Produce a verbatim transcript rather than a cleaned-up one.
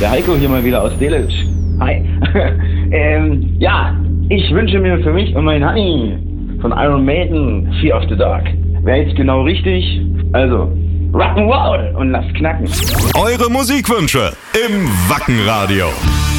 Der Heiko hier mal wieder aus Delitzsch. Hi. ähm, ja, ich wünsche mir für mich und mein Honey von Iron Maiden Fear of the Dark. Wäre jetzt genau richtig. Also, Rock'n'Roll und lasst knacken. Eure Musikwünsche im Wackenradio.